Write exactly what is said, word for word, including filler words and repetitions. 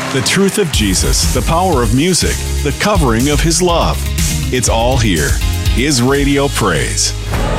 The truth of Jesus, the power of music, the covering of his love. It's all here. His Radio Praise.